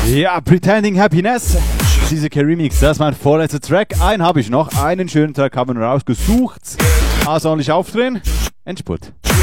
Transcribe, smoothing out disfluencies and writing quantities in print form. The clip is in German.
Ja, Pretending Happiness. CZK Remix, das ist mein vorletzter Track. Einen habe ich noch. Einen schönen Track haben wir rausgesucht. Also ordentlich aufdrehen. Endspurt.